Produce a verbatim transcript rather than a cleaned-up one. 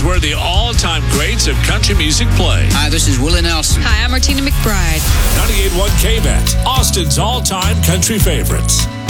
is where the all-time greats of country music play. Hi, this is Willie Nelson. Hi, I'm Martina McBride. ninety-eight point one K B E T, Austin's all-time country favorites.